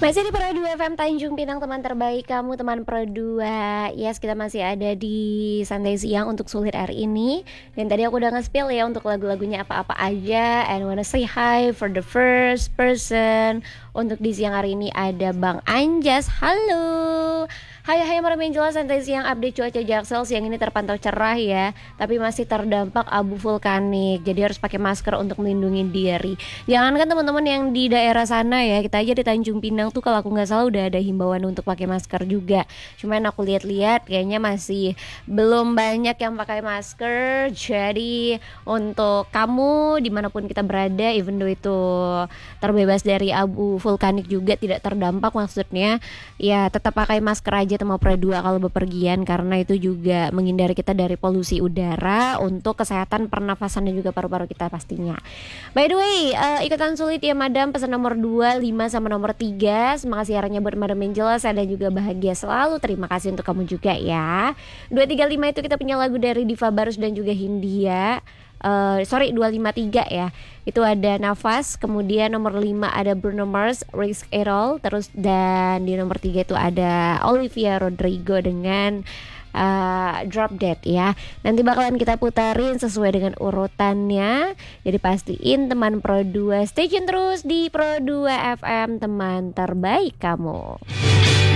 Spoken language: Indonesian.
Masih di Pro 2 FM Tanjung Pinang, teman terbaik kamu, teman Pro 2. Yes, kita masih ada di Santai Siang untuk Sulit hari ini. Dan tadi aku udah nge-spill ya untuk lagu-lagunya apa-apa aja. And wanna say hi for the first person. Untuk di siang hari ini ada Bang Anjas. Halo. Hai Malam Angela, Santai Siang update cuaca Jaksel. Siang ini terpantau cerah ya, tapi masih terdampak abu vulkanik. Jadi harus pakai masker untuk melindungi diri. Jangankan teman-teman yang di daerah sana ya, kita aja di Tanjung Pinang tuh kalau aku nggak salah udah ada himbauan untuk pakai masker juga. Cuman aku lihat-lihat kayaknya masih belum banyak yang pakai masker. Jadi untuk kamu dimanapun kita berada, even though itu terbebas dari abu vulkanik juga tidak terdampak, maksudnya ya tetap pakai masker aja sama Pro 2 kalau bepergian, karena itu juga menghindari kita dari polusi udara untuk kesehatan pernafasan dan juga paru-paru kita pastinya. By the way, ikutan sulit ya Madam, pesan nomor 2, 5 sama nomor 3. Semangat siarannya buat Madam Angela, saya dan juga bahagia selalu. Terima kasih untuk kamu juga ya. 235 itu kita punya lagu dari Diva Barus dan juga Hindia. 253 ya. Itu ada Nafas, kemudian nomor 5 ada Bruno Mars, Risk It All, terus dan di nomor 3 itu ada Olivia Rodrigo dengan Drop Dead ya. Nanti bakalan kita putarin sesuai dengan urutannya. Jadi pastiin teman Pro 2 stay tune terus di Pro 2 FM, teman terbaik kamu.